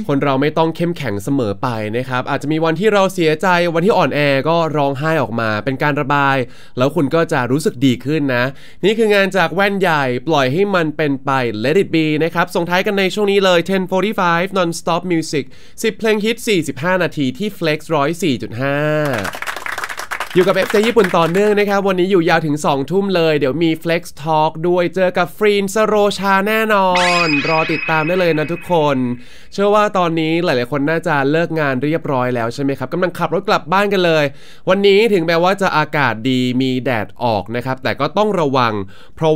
คนเราไม่ต้องเข้มแข็งเสมอไปนะครับอาจจะมีวันที่เราเสียใจวันที่อ่อนแอก็ร้องไห้ออกมาเป็นการระบายแล้วคุณก็จะรู้สึกดีขึ้นนะนี่คืองานจากแว่นใหญ่ปล่อยให้มันเป็นไป Let it be นะครับส่งท้ายกันในช่วงนี้เลย 10:45 non-stop music 10 เพลงฮิต 45 นาทีที่ Flex 104.5อยู่กับ FJ ญี่ปุ่นต่อเนื่องนะครับวันนี้อยู่ยาวถึง 2 ทุ่มเลยเดี๋ยวมี Flex Talk ด้วยเจอกับฟรีนสโรชาแน่นอนรอติดตามได้เลยนะทุกคนเชื่อว่าตอนนี้หลายๆคนน่าจะเลิกงานเรียบร้อยแล้วใช่ไหมครับกำลังขับรถกลับบ้านกันเลยวันนี้ถึงแม้ว่าจะอากาศดีมีแดดออกนะครับแต่ก็ต้องระวังเพราะ